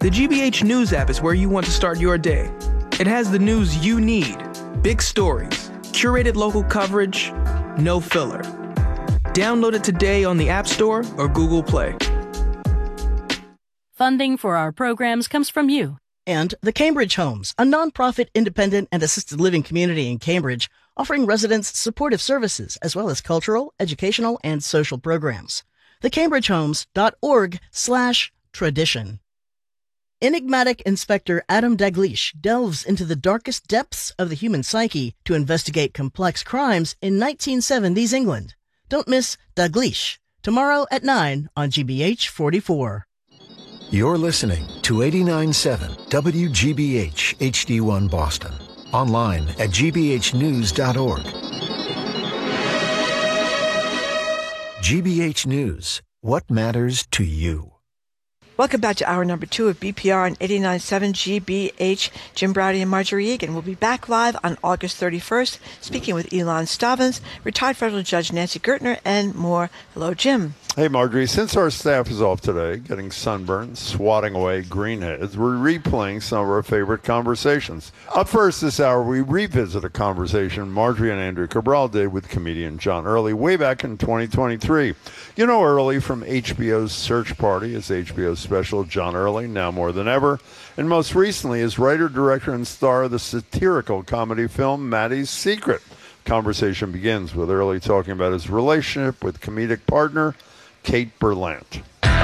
The GBH News app is where you want to start your day. It has the news you need, big stories, curated local coverage, no filler. Download it today on the App Store or Google Play. Funding for our programs comes from you. And the Cambridge Homes, a nonprofit, independent, and assisted living community in Cambridge, offering residents supportive services as well as cultural, educational, and social programs. thecambridgehomes.org/tradition. Enigmatic Inspector Adam Dalgleish delves into the darkest depths of the human psyche to investigate complex crimes in 1970s England. Don't miss Dalgleish, tomorrow at 9 on GBH 44. You're listening to 89.7 WGBH HD1 Boston. Online at gbhnews.org. GBH News. What matters to you? Welcome back to hour number 2 of BPR on 89.7 GBH. Jim Browdy and Marjorie Egan will be back live on August 31st, speaking with Elon Stavins, retired federal judge Nancy Gertner, and more. Hello, Jim. Hey, Marjorie. Since our staff is off today, getting sunburned, swatting away greenheads, we're replaying some of our favorite conversations. Up first this hour, we revisit a conversation Marjorie and Andrew Cabral did with comedian John Early way back in 2023. You know Early from HBO's Search Party as HBO's special John Early, now more than ever, and most recently as writer, director, and star of the satirical comedy film Maddie's Secret. Conversation begins with Early talking about his relationship with comedic partner Kate Berlant.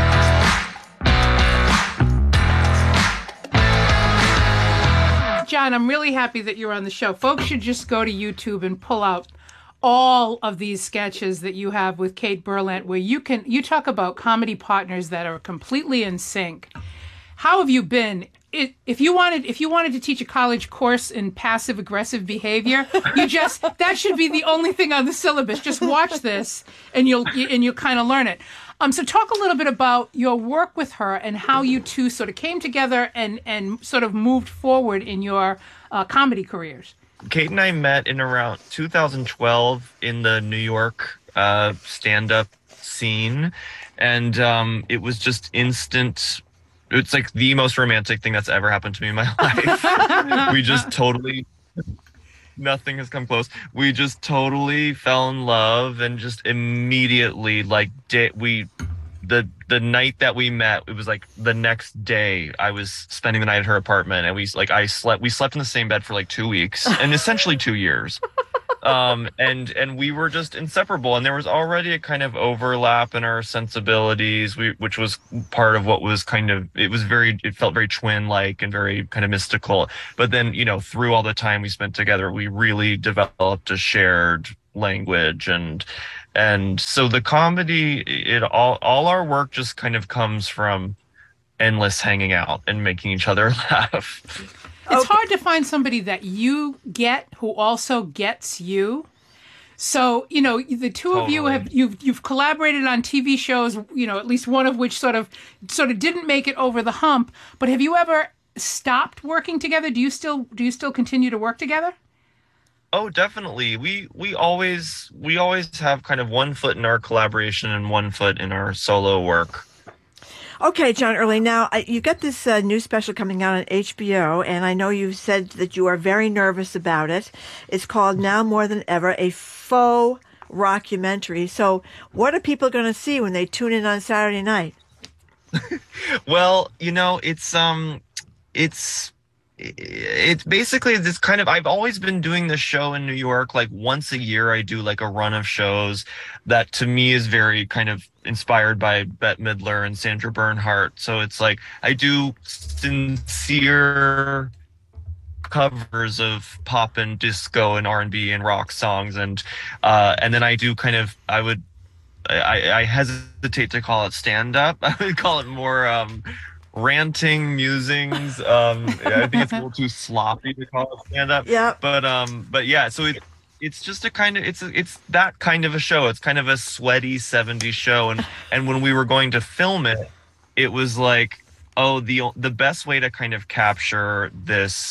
John, I'm really happy that you're on the show. Folks should just go to YouTube and pull out all of these sketches that you have with Kate Berlant, where you talk about comedy partners that are completely in sync. How have you been? If you wanted to teach a college course in passive aggressive behavior, that should be the only thing on the syllabus. Just watch this, and you'll kind of learn it. So talk a little bit about your work with her and how you two sort of came together and sort of moved forward in your comedy careers. Kate and I met in around 2012 in the New York stand-up scene, and it was just instant. It's like the most romantic thing that's ever happened to me in my life. We just totally, nothing has come close. We just totally fell in love and just immediately, like, the night that we met, it was like the next day I was spending the night at her apartment, and we slept in the same bed for like 2 weeks and essentially 2 years. And we were just inseparable, and there was already a kind of overlap in our sensibilities, which was part of what was it felt very twin-like and very kind of mystical. But then, through all the time we spent together, we really developed a shared language, and so the comedy, all our work just kind of comes from endless hanging out and making each other laugh. It's hard to find somebody that you get who also gets you. So, the two of you you've collaborated on TV shows, at least one of which sort of didn't make it over the hump. But have you ever stopped working together? Do you still continue to work together? Oh, definitely. We always have kind of one foot in our collaboration and one foot in our solo work. Okay, John Early, now you got this new special coming out on HBO, and I know you said that you are very nervous about it. It's called Now More Than Ever, a faux rockumentary. So what are people going to see when they tune in on Saturday night? Well, it's basically this kind of, I've always been doing this show in New York, like once a year I do like a run of shows that to me is very kind of inspired by Bette Midler and Sandra Bernhardt. So it's like I do sincere covers of pop and disco and R&B and rock songs, and then I do kind of, I hesitate to call it stand-up. I would call it more ranting musings. I think it's a little too sloppy to call it stand-up. Yeah. But yeah, so it's just a kind of, it's that kind of a show. It's kind of a sweaty 70s show. And when we were going to film it, it was like, the best way to kind of capture this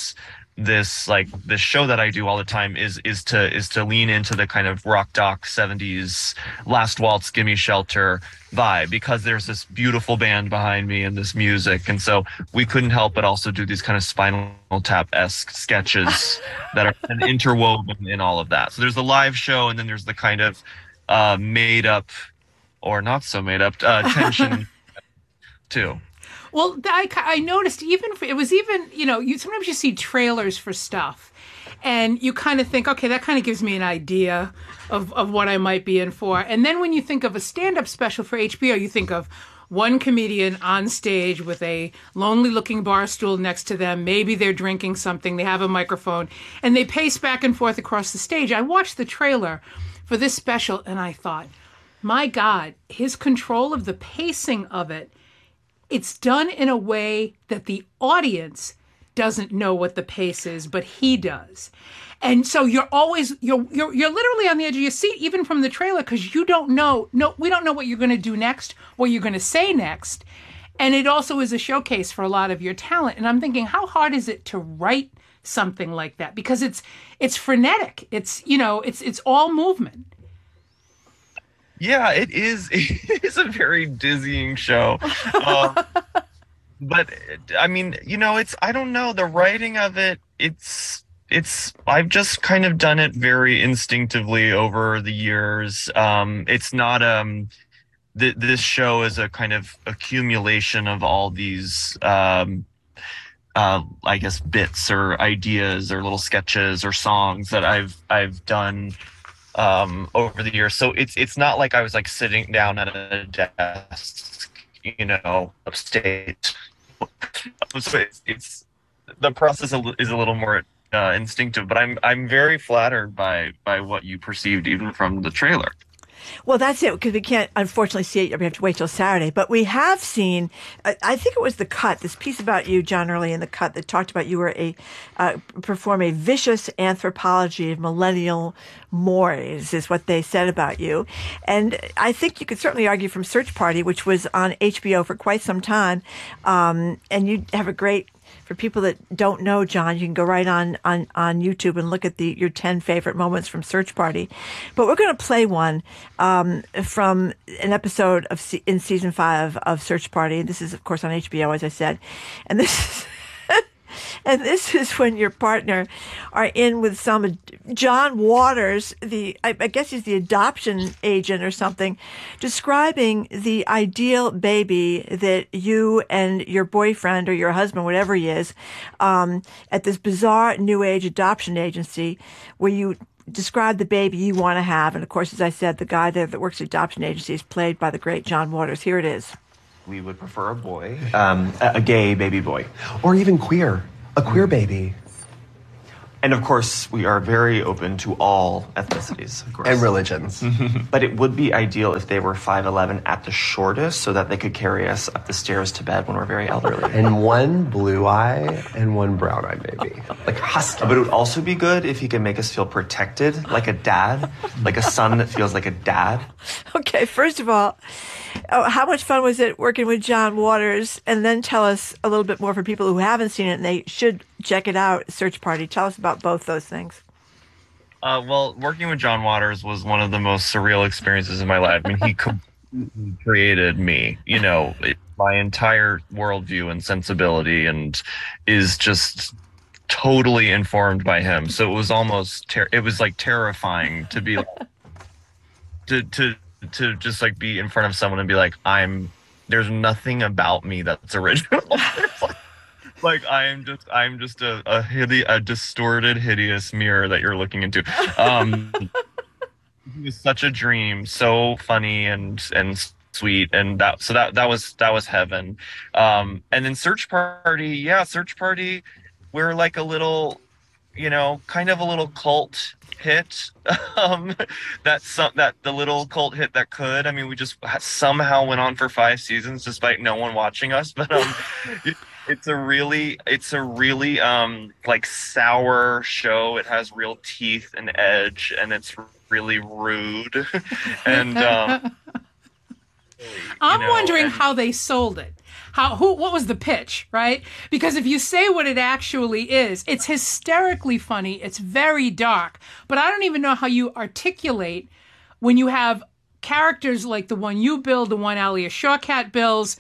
this show that I do all the time is to lean into the kind of rock doc 70s Last Waltz, Gimme Shelter vibe, because there's this beautiful band behind me and this music, and so we couldn't help but also do these kind of Spinal Tap-esque sketches that are interwoven in all of that. So there's the live show, and then there's the kind of made up or not so made up tension too. Well, I noticed sometimes you see trailers for stuff and you kind of think, okay, that kind of gives me an idea of what I might be in for. And then when you think of a stand-up special for HBO, you think of one comedian on stage with a lonely looking bar stool next to them. Maybe they're drinking something, they have a microphone, and they pace back and forth across the stage. I watched the trailer for this special and I thought, my God, his control of the pacing of it, it's done in a way that the audience doesn't know what the pace is, but he does. And so you're literally on the edge of your seat, even from the trailer, because you don't know. No, we don't know what you're going to do next, what you're going to say next. And it also is a showcase for a lot of your talent. And I'm thinking, how hard is it to write something like that? Because it's frenetic. It's all movement. Yeah, it is. It is a very dizzying show. But I mean, I don't know, the writing of it. I've just kind of done it very instinctively over the years. It's not, this show is a kind of accumulation of all these, I guess, bits or ideas or little sketches or songs that I've done over the years. So it's not like I was like sitting down at a desk, upstate. So it's the process is a little more instinctive, but I'm very flattered by what you perceived even from the trailer. Well, that's it, because we can't, unfortunately, see it. We have to wait till Saturday. But we have seen, I think it was The Cut, this piece about you, John Early, in The Cut, that talked about you were perform a vicious anthropology of millennial mores, is what they said about you. And I think you could certainly argue from Search Party, which was on HBO for quite some time, and you have a great... For people that don't know, John, you can go right on YouTube and look at your 10 favorite moments from Search Party. But we're going to play one from an episode in season 5 of Search Party. This is, of course, on HBO, as I said. And this is when your partner are in with some John Waters, I guess he's the adoption agent or something, describing the ideal baby that you and your boyfriend or your husband, whatever he is, at this bizarre new age adoption agency where you describe the baby you want to have. And of course, as I said, the guy there that works at the adoption agency is played by the great John Waters. Here it is. We would prefer a boy, a gay baby boy, or even queer. A queer baby. And of course, we are very open to all ethnicities, of course. And religions. But it would be ideal if they were 5'11" at the shortest, so that they could carry us up the stairs to bed when we're very elderly. And one blue eye and one brown eye baby. Like husky. But it would also be good if he could make us feel protected, like a dad, like a son that feels like a dad. Okay, first of all, how much fun was it working with John Waters? And then tell us a little bit more for people who haven't seen it, and they should check it out, Search Party. Tell us about both those things. Well, working with John Waters was one of the most surreal experiences of my life. I mean, he completely created me, my entire worldview and sensibility, and is just totally informed by him. So it was almost, it was like terrifying to be, to just like be in front of someone and be like, there's nothing about me that's original. Like I'm just a distorted, hideous mirror that you're looking into. He was such a dream, so funny and sweet, and that was heaven. And then Search Party, we're like a little, kind of a little cult hit. That the little cult hit that could. I mean, we just somehow went on for 5 seasons despite no one watching us, but it's a really like sour show. It has real teeth and edge, and it's really rude. And I'm wondering how they sold it. what was the pitch, right? Because if you say what it actually is, it's hysterically funny. It's very dark, but I don't even know how you articulate when you have characters like the one you build, the one Alia Shawkat builds.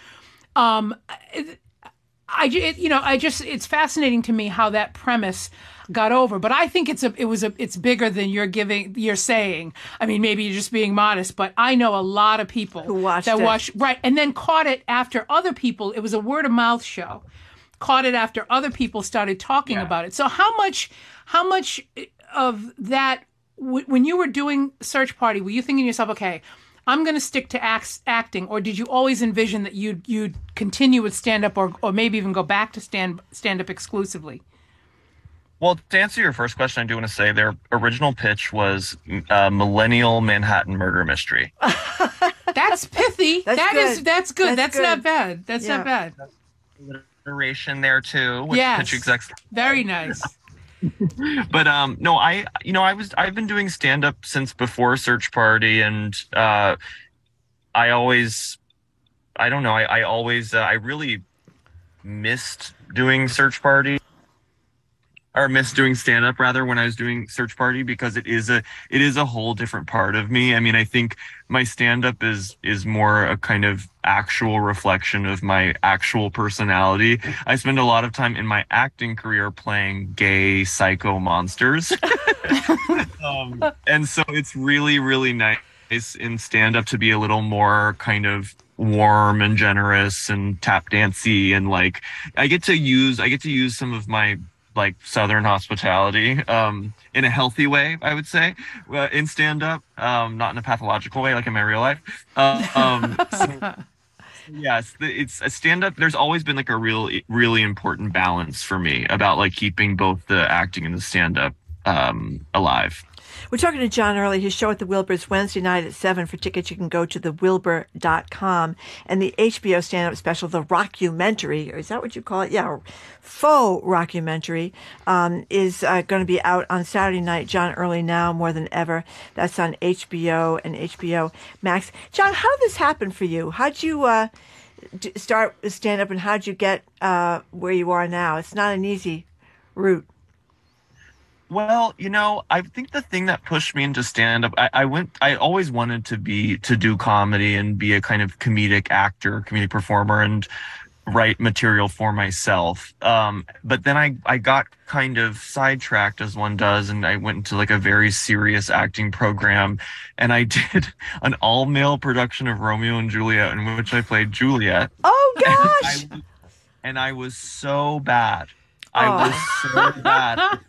It's fascinating to me how that premise got over, but I think it's bigger than you're saying. I mean, maybe you're just being modest, but I know a lot of people who watched it, and then caught it after other people. It was a word of mouth show. Caught it after other people started talking about it. So how much of that when you were doing Search Party, were you thinking to yourself, okay, I'm going to stick to acting, or did you always envision that you'd continue with stand-up or maybe even go back to stand-up exclusively? Well, to answer your first question, I do want to say their original pitch was millennial Manhattan murder mystery. That's pithy. That's good. That's not bad. That's not bad. Alliteration there too, which pitch execs. Very nice. But no, I've been doing stand up since before Search Party, and I really missed doing Search Party, or missed doing stand up rather, when I was doing Search Party, because it is a whole different part of me. I mean, I think my stand up is more a kind of actual reflection of my actual personality. I spend a lot of time in my acting career playing gay psycho monsters. And so it's really, really nice in stand up to be a little more kind of warm and generous and tap dancey, and like I get to use some of my like Southern hospitality in a healthy way, I would say, in stand-up, not in a pathological way like in my real life. Yes, it's a stand-up. There's always been like a really important balance for me about like keeping both the acting and the stand-up alive. We're talking to John Early. His show at the Wilbur's Wednesday night at 7. For tickets, you can go to thewilbur.com. And the HBO stand-up special, The Rockumentary, or is that what you call it? Yeah, faux rockumentary, is going to be out on Saturday night. John Early Now More Than Ever. That's on HBO and HBO Max. John, how did this happen for you? How'd you start stand-up, and how'd you get where you are now? It's not an easy route. Well, I think the thing that pushed me into stand-up, I always wanted to do comedy and be a kind of comedic actor, comedic performer, and write material for myself. But then I got kind of sidetracked, as one does, and I went into like a very serious acting program, and I did an all-male production of Romeo and Juliet, in which I played Juliet. Oh, gosh! And I was so bad. I was so bad.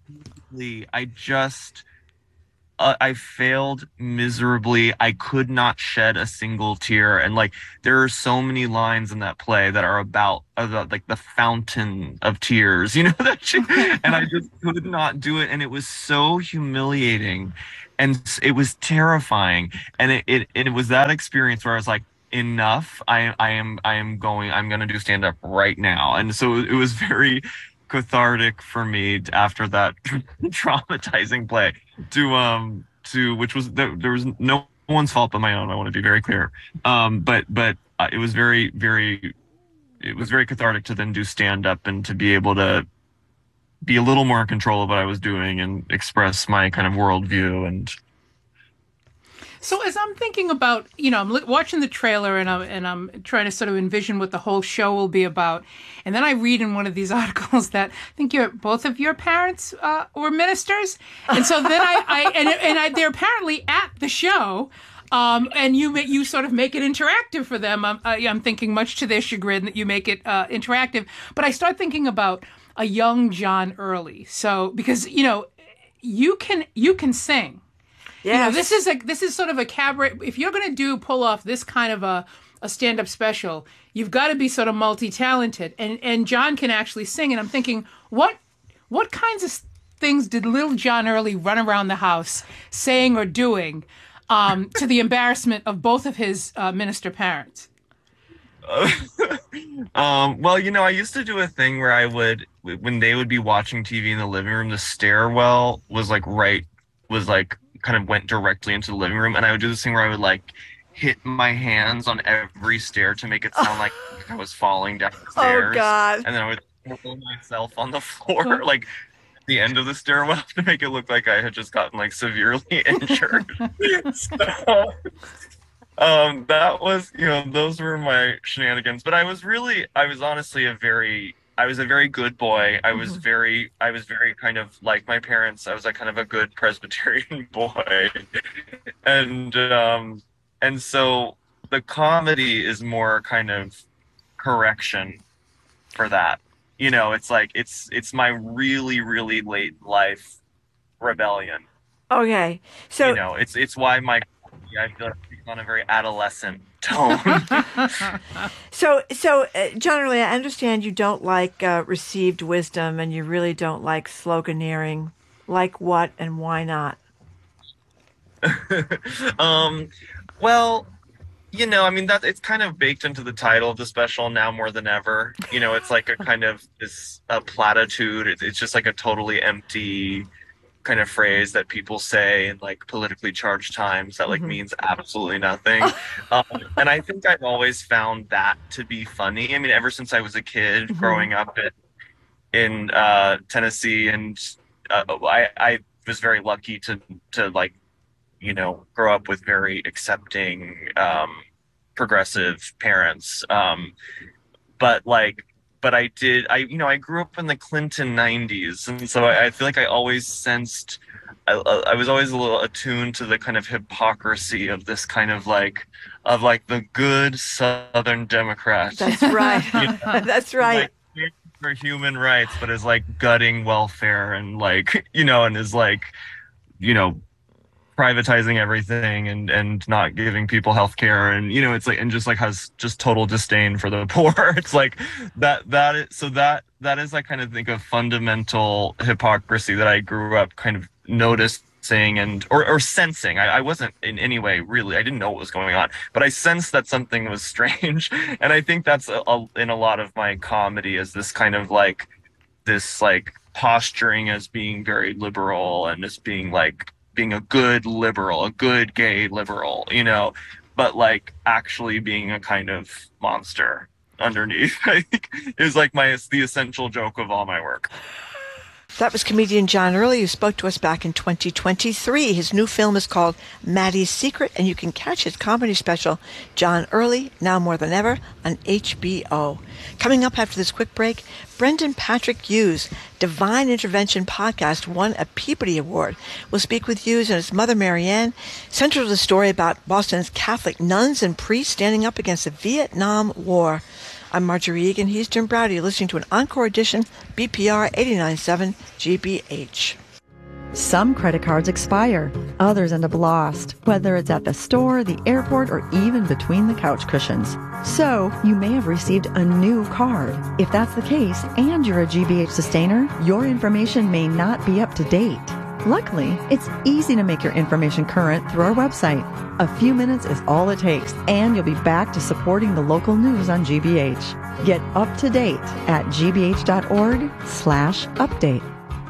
I failed miserably. I could not shed a single tear. And like, there are so many lines in that play that are about like the fountain of tears, and I just could not do it. And it was so humiliating, and it was terrifying. And it was that experience where I was like, enough. I'm going to do stand up right now. And so it was very cathartic for me after that traumatizing play to which was there was no one's fault but my own. I want to be very clear. But it was very cathartic to then do stand up and to be able to be a little more in control of what I was doing and express my kind of worldview. And so as I'm thinking about, I'm watching the trailer and I'm trying to sort of envision what the whole show will be about. And then I read in one of these articles that I think both of your parents were ministers. And so then they're apparently at the show. And you sort of make it interactive for them. I'm thinking, much to their chagrin, that you make it interactive. But I start thinking about a young John Early. So because you can sing. Yeah, this is sort of a cabaret. If you're going to pull off this kind of a stand-up special, you've got to be sort of multi-talented. And John can actually sing. And I'm thinking, what kinds of things did little John Early run around the house saying or doing to the embarrassment of both of his minister parents? Well, I used to do a thing where I would, when they would be watching TV in the living room, the stairwell was kind of went directly into the living room, and I would do this thing where I would like hit my hands on every stair to make it sound like I was falling down the stairs. Oh, God. And then I would throw myself on the floor, like the end of the stairwell, to make it look like I had just gotten like severely injured. So, that was, those were my shenanigans. But I was honestly a very good boy. I was very kind of like my parents. I was like kind of a good Presbyterian boy. And so the comedy is more kind of correction for that. It's like, it's my really, really late life rebellion. Okay. So, it's why I feel like it's on a very adolescent tone. So, John Early, I understand you don't like received wisdom, and you really don't like sloganeering. Like what and why not? Well, it's kind of baked into the title of the special, Now More Than Ever. It's like a kind of a platitude. It's just like a totally empty kind of phrase that people say in like politically charged times that like means absolutely nothing. And I think I've always found that to be funny. I mean, ever since I was a kid growing up in Tennessee, and I was very lucky to like, grow up with very accepting, progressive parents. But I grew up in the Clinton 90s. And so I feel like I always sensed, I was always a little attuned to the kind of hypocrisy of this kind of like the good Southern Democrat. That's right. That's right. Like, for human rights, but is like gutting welfare and like, and is like, privatizing everything and not giving people health care, and it's like, and just like has just total disdain for the poor. It's like that is I kind of think of fundamental hypocrisy that I grew up kind of noticing and or sensing. I wasn't in any way really, I didn't know what was going on, but I sensed that something was strange. And I think that's in a lot of my comedy, is this kind of like this like posturing as being very liberal and as being a good liberal, a good gay liberal, but like actually being a kind of monster underneath. I think is like the essential joke of all my work. That was comedian John Early, who spoke to us back in 2023. His new film is called Maddie's Secret, and you can catch his comedy special, John Early, Now More Than Ever, on HBO. Coming up after this quick break, Brendan Patrick Hughes, Divine Intervention podcast, won a Peabody Award. We'll speak with Hughes and his mother, Marianne, central to the story about Boston's Catholic nuns and priests standing up against the Vietnam War. I'm Marjorie Egan. He's Jim Browdy. You're listening to an encore edition, BPR 89.7 GBH. Some credit cards expire. Others end up lost, whether it's at the store, the airport, or even between the couch cushions. So, you may have received a new card. If that's the case, and you're a GBH sustainer, your information may not be up to date. Luckily, it's easy to make your information current through our website. A few minutes is all it takes, and you'll be back to supporting the local news on GBH. Get up to date at gbh.org/update.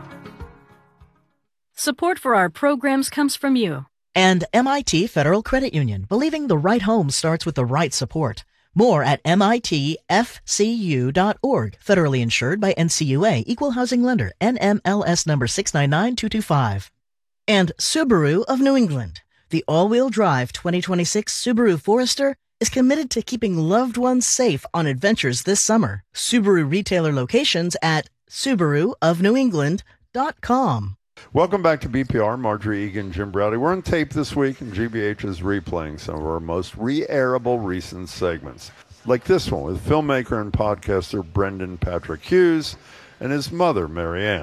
Support for our programs comes from you. And MIT Federal Credit Union, believing the right home starts with the right support. More at mitfcu.org. Federally insured by NCUA, Equal Housing Lender, NMLS number 699225. And Subaru of New England. The all-wheel drive 2026 Subaru Forester is committed to keeping loved ones safe on adventures this summer. Subaru retailer locations at SubaruofNewEngland.com. Welcome back to BPR. Marjorie Egan, Jim Browdy. We're on tape this week, and GBH is replaying some of our most re-airable recent segments, like this one with filmmaker and podcaster Brendan Patrick Hughes and his mother, Marianne.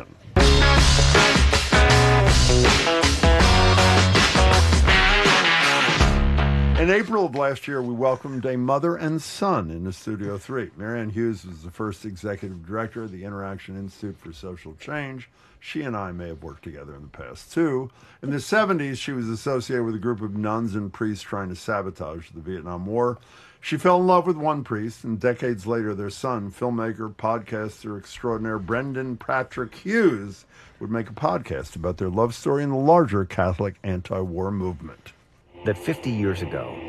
In April of last year, we welcomed a mother and son into Studio 3. Marianne Hughes was the first executive director of the Interaction Institute for Social Change. She and I may have worked together in the past, too. In the 70s, she was associated with a group of nuns and priests trying to sabotage the Vietnam War. She fell in love with one priest, and decades later, their son, filmmaker, podcaster extraordinaire Brendan Patrick Hughes, would make a podcast about their love story and the larger Catholic anti-war movement. That 50 years ago,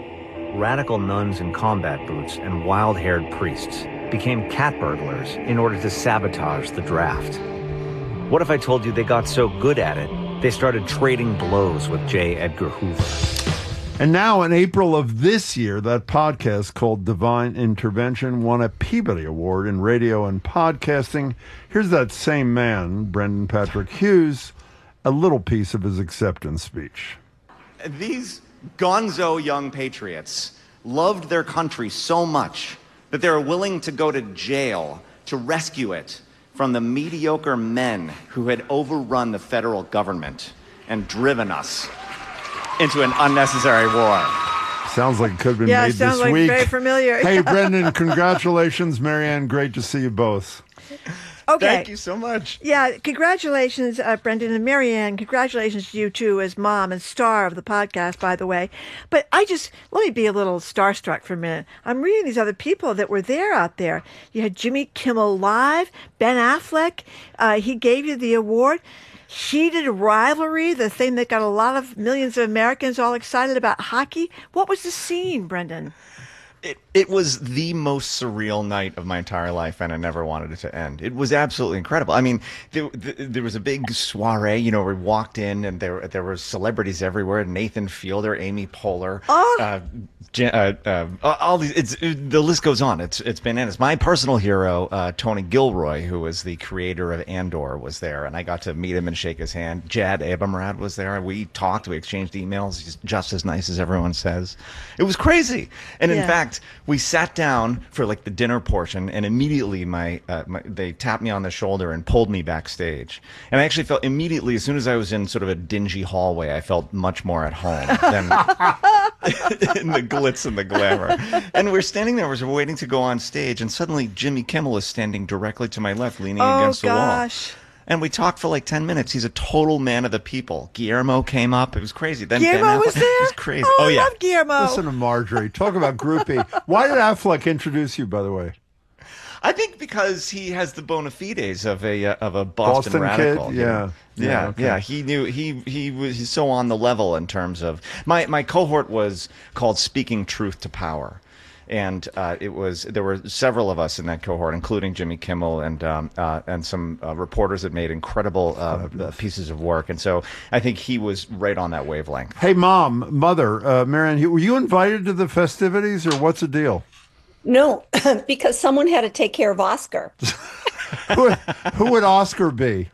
radical nuns in combat boots and wild-haired priests became cat burglars in order to sabotage the draft? What if I told you they got so good at it, they started trading blows with J. Edgar Hoover? And now, in April of this year, that podcast called Divine Intervention won a Peabody Award in radio and podcasting. Here's that same man, Brendan Patrick Hughes, a little piece of his acceptance speech. These gonzo young patriots loved their country so much that they were willing to go to jail to rescue it from the mediocre men who had overrun the federal government and driven us into an unnecessary war. Sounds like it could have been made this week. Yeah, sounds like very familiar. Hey, Brendan, congratulations. Marianne, great to see you both. Okay. Thank you so much. Yeah, congratulations, Brendan and Marianne. Congratulations to you, too, as mom and star of the podcast, by the way. But let me be a little starstruck for a minute. I'm reading these other people that were there out there. You had Jimmy Kimmel Live, Ben Affleck. He gave you the award. Heated rivalry, the thing that got a lot of millions of Americans all excited about hockey. What was the scene, Brendan? It was the most surreal night of my entire life, and I never wanted it to end. It was absolutely incredible. I mean, there was a big soiree, we walked in, and there were celebrities everywhere. Nathan Fielder, Amy Poehler, all these. The list goes on. It's bananas. My personal hero, Tony Gilroy, who was the creator of Andor, was there, and I got to meet him and shake his hand. Jad Abumrad was there. We talked. We exchanged emails. He's just as nice as everyone says. It was crazy, and in fact, we sat down for like the dinner portion, and immediately they tapped me on the shoulder and pulled me backstage. And I actually felt immediately, as soon as I was in sort of a dingy hallway, I felt much more at home than in the glitz and the glamour. And we're standing there, we're waiting to go on stage, and suddenly Jimmy Kimmel is standing directly to my left, leaning against the wall. And we talked for like 10 minutes. He's a total man of the people. Guillermo came up. It was crazy. Then Guillermo was there? It was crazy. Oh, yeah. I love Guillermo. Listen to Marjorie. Talk about groupie. Why did Affleck introduce you, by the way? I think because he has the bona fides of a Boston radical. Kid? Yeah. Yeah. He knew he's so on the level in terms of my cohort was called Speaking Truth to Power. And there were several of us in that cohort, including Jimmy Kimmel and some reporters that made incredible pieces of work. And so I think he was right on that wavelength. Hey, mother, Marianne, were you invited to the festivities, or what's the deal? No, because someone had to take care of Oscar. Who would Oscar be?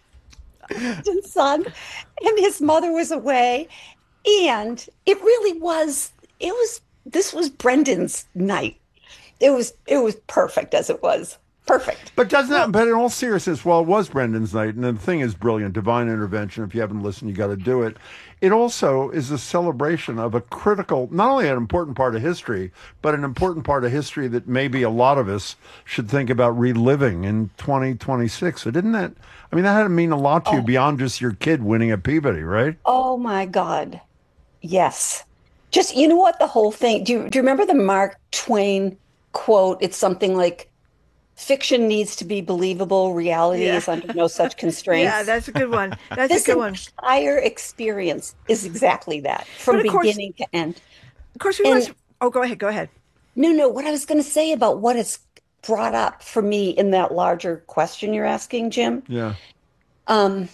His son, and his mother was away, and it really was. This was Brendan's night. It was perfect as it was. Perfect. But but in all seriousness, it was Brendan's night, and the thing is brilliant. Divine Intervention. If you haven't listened, you got to do it. It also is a celebration of a critical, not only an important part of history, but an important part of history that maybe a lot of us should think about reliving in 2026. So that had to mean a lot to you beyond just your kid winning a Peabody, right? Oh my God. Yes. Just, you know what, the whole thing, do you remember the Mark Twain quote? It's something like, fiction needs to be believable, reality is under no such constraints. Yeah, that's a good one. This entire experience is exactly that, from beginning to end. Of course, go ahead. No, what I was going to say about what it's brought up for me in that larger question you're asking, Jim. Yeah. I've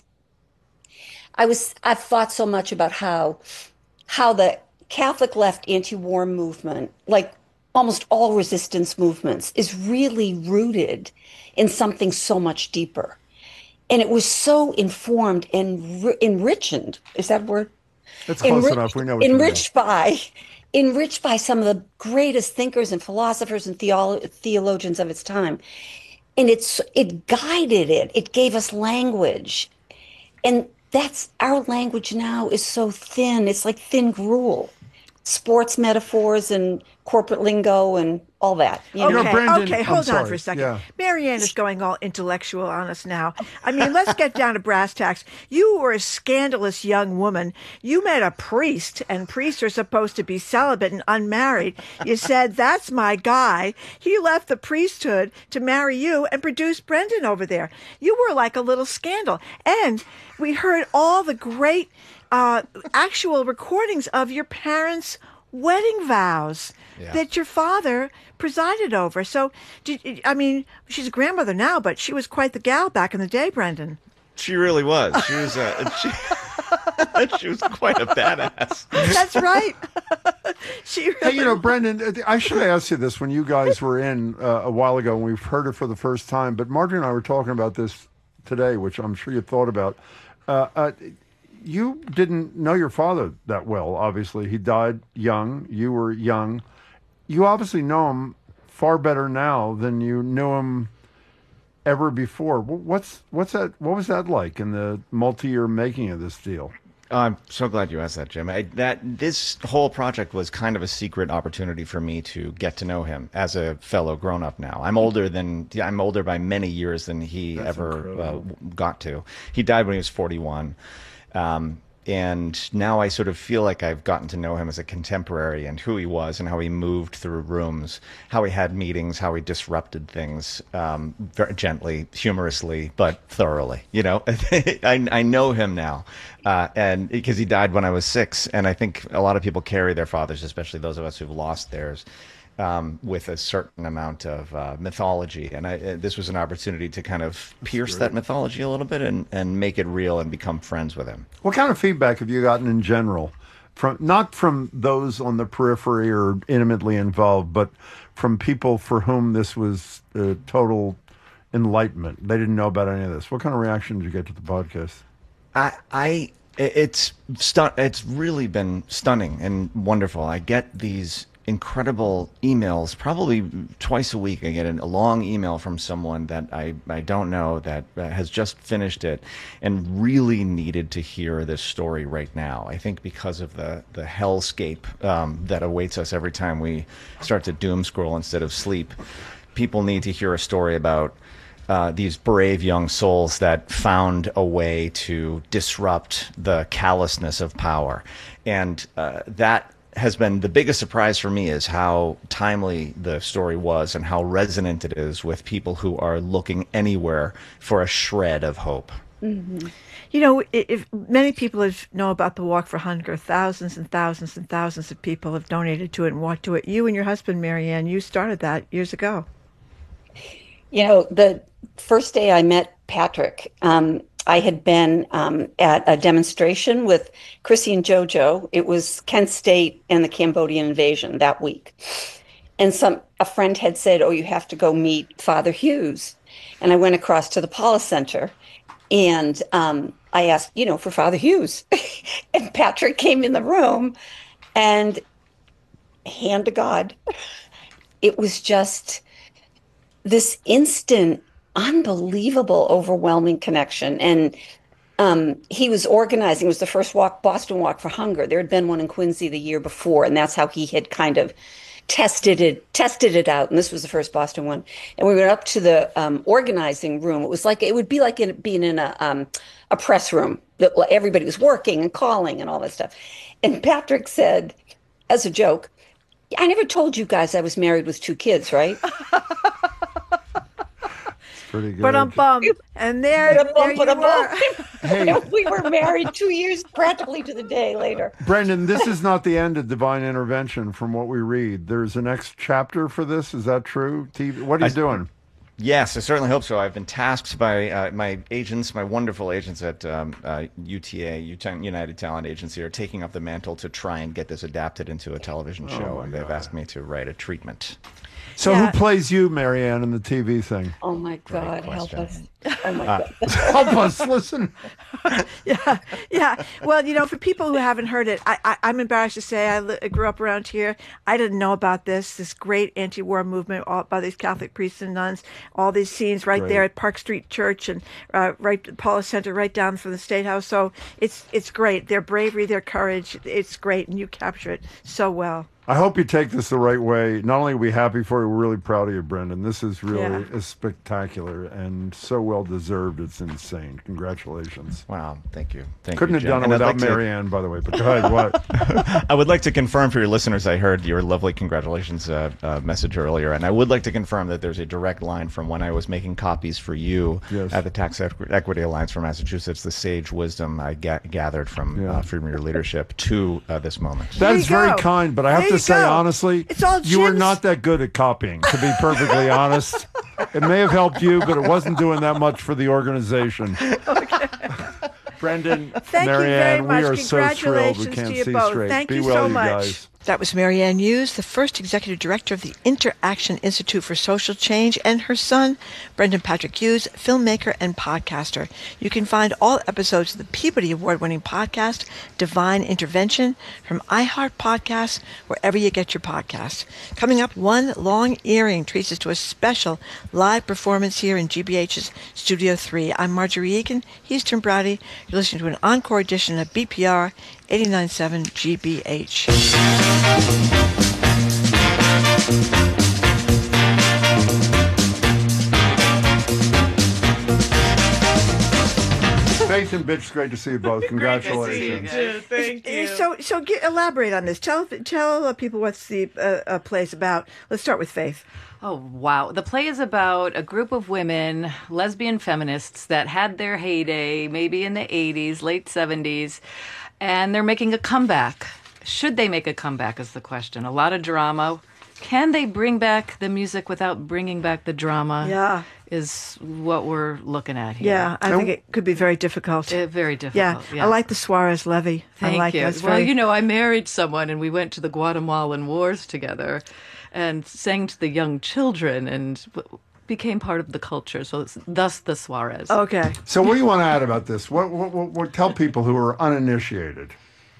thought so much about how the Catholic left anti-war movement, like almost all resistance movements, is really rooted in something so much deeper. And it was so informed and enriched. Is that a word? That's close enough. We know what enriched by some of the greatest thinkers and philosophers and theologians of its time. And it guided it. It gave us language. And our language now is so thin. It's like thin gruel. Sports metaphors and corporate lingo and all that. Okay, hold on for a second. Yeah. Marianne is going all intellectual on us now. I mean, let's get down to brass tacks. You were a scandalous young woman. You met a priest, and priests are supposed to be celibate and unmarried. You said, that's my guy. He left the priesthood to marry you and produce Brendan over there. You were like a little scandal. And we heard all the great actual recordings of your parents' wedding vows Yeah. that your father presided over. So, she's a grandmother now, but she was quite the gal back in the day, Brendan. She really was. She was she was quite a badass. That's right. Hey, Brendan, I should ask you this when you guys were in a while ago, and we've heard it for the first time, but Marjorie and I were talking about this today, which I'm sure you thought about. You didn't know your father that well, obviously. He died young. You were young. You obviously know him far better now than you knew him ever before. What was that like in the multi-year making of this deal? I'm so glad you asked that, Jim. This whole project was kind of a secret opportunity for me to get to know him as a fellow grown-up now. I'm older by many years than he ever got to. He died when he was 41. And now I sort of feel like I've gotten to know him as a contemporary and who he was and how he moved through rooms, how he had meetings, how he disrupted things, very gently, humorously, but thoroughly. I know him now, and because he died when I was 6, and I think a lot of people carry their fathers, especially those of us who've lost theirs, with a certain amount of mythology, and this was an opportunity to kind of pierce that mythology a little bit and make it real and become friends with him. What kind of feedback have you gotten in general, not from those on the periphery or intimately involved, but from people for whom this was total enlightenment? They didn't know about any of this. What kind of reaction did you get to the podcast? It's really been stunning and wonderful. I get these incredible emails probably twice a week. I get a long email from someone that I don't know that has just finished it and really needed to hear this story right now. I think because of the hellscape that awaits us every time we start to doom scroll instead of sleep, people need to hear a story about these brave young souls that found a way to disrupt the callousness of power. And that has been the biggest surprise for me, is how timely the story was and how resonant it is with people who are looking anywhere for a shred of hope. Mm-hmm. If many people know about the Walk for Hunger, thousands and thousands and thousands of people have donated to it and walked to it. You and your husband, Marianne, you started that years ago. The first day I met Patrick, I had been at a demonstration with Chrissy and JoJo. It was Kent State and the Cambodian invasion that week. And a friend had said, "Oh, you have to go meet Father Hughes." And I went across to the Paula Center and I asked, for Father Hughes. And Patrick came in the room, and hand to God, it was just this instant, unbelievable, overwhelming connection. And he was organizing. It was the first Boston Walk for Hunger. There had been one in Quincy the year before, and that's how he had kind of tested it out. And this was the first Boston one. And we went up to the organizing room. It would be like being in a press room that everybody was working and calling and all that stuff. And Patrick said, as a joke, "I never told you guys I was married with 2 kids, right?" Pretty good. But I'm bummed. And there you were. Hey. We were married 2 years practically to the day later. Brendan, this is not the end of Divine Intervention from what we read. There's a next chapter for this. Is that true? What are you doing? Yes, I certainly hope so. I've been tasked by my agents, my wonderful agents at UTA, United Talent Agency, are taking up the mantle to try and get this adapted into a television show. And they've asked me to write a treatment. So who plays you, Marianne, in the TV thing? Oh, my God. Help us. Oh, my God. Help us. Listen. Yeah. Well, for people who haven't heard it, I'm embarrassed to say I grew up around here. I didn't know about this great anti-war movement by these Catholic priests and nuns, all these scenes right there at Park Street Church and right at Paula Center, right down from the State House. So it's great. Their bravery, their courage, it's great. And you capture it so well. I hope you take this the right way. Not only are we happy for you, we're really proud of you, Brendan. This is really is spectacular and so well deserved. It's insane. Congratulations. Wow, thank you. Couldn't have done it without Marianne, by the way. But go ahead, what? I would like to confirm for your listeners, I heard your lovely congratulations message earlier, and I would like to confirm that there's a direct line from when I was making copies for you at the Tax Equity Alliance for Massachusetts, the sage wisdom I gathered from your leadership to this moment. That is very kind, but I have to say, honestly, you were not that good at copying, to be perfectly honest. It may have helped you, but it wasn't doing that much for the organization. Okay. Brendan, Thank Marianne, you very much. we are so thrilled we Congratulations can't to you see both. straight. Thank Be you well, so you much. guys. That was Marianne Hughes, the first executive director of the Interaction Institute for Social Change, and her son, Brendan Patrick Hughes, filmmaker and podcaster. You can find all episodes of the Peabody Award-winning podcast, Divine Intervention, from iHeart Podcasts, wherever you get your podcasts. Coming up, One Long Earring treats us to a special live performance here in GBH's Studio 3. I'm Marjorie Egan. He's Tim Brady. You're listening to an encore edition of BPR 89.7 GBH. Faith and Bitch, it's great to see you both. Congratulations. Thank you. So elaborate on this. Tell people what's the play's about. Let's start with Faith. Oh, wow. The play is about a group of women, lesbian feminists, that had their heyday maybe in the 80s, late 70s, and they're making a comeback. Should they make a comeback is the question. A lot of drama. Can they bring back the music without bringing back the drama? Yeah. Is what we're looking at here. Yeah, I think it could be very difficult. Very difficult. Yeah, I like the Suarez Levy. Thank I like you. that. Well, I married someone and we went to the Guatemalan Wars together and sang to the young children and became part of the culture. So thus the Suarez. Okay. So what do you want to add about this? What tell people who are uninitiated?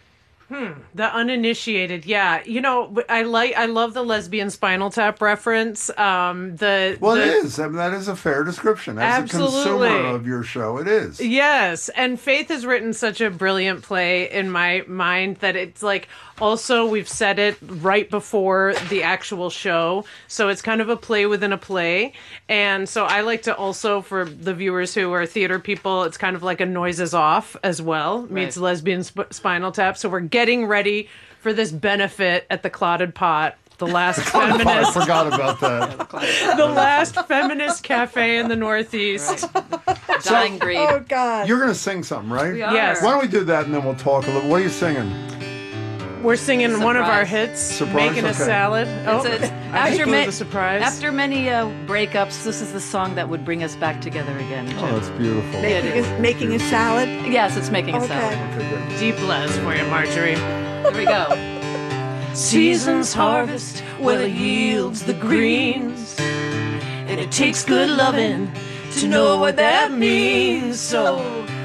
The uninitiated, yeah. I love the lesbian Spinal Tap reference. It is. I mean, that is a fair description. As a consumer of your show, it is. Yes, and Faith has written such a brilliant play in my mind that it's like, also we've said it right before the actual show, so it's kind of a play within a play. And so I like to also, for the viewers who are theater people, it's kind of like a Noises Off as well, meets lesbian Spinal Tap. So we're getting ready for this benefit at the Clotted Pot, the last feminist. I forgot about that. The last feminist cafe in the Northeast. Dying breed. Oh God! You're going to sing something, right? We are. Yes. Why don't we do that and then we'll talk a little. What are you singing? We're singing one of our hits, Surprise? Making a Salad. After many breakups, this is the song that would bring us back together again. Jim. Oh, that's beautiful. Making a salad? Yes, it's making a salad. Deep bless for you, Marjorie. Here we go. Season's harvest, well, it yields the greens, and it takes good loving to know what that means. So